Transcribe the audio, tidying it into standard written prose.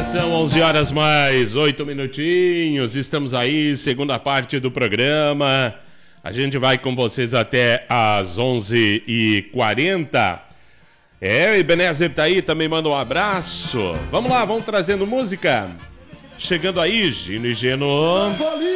São 11 horas mais 8 minutinhos. Estamos aí, segunda parte do programa. A gente vai com vocês até às 11h40. O Ebenezer tá aí, também manda um abraço. Vamos lá, vamos trazendo música. Chegando aí, Gino e Geno.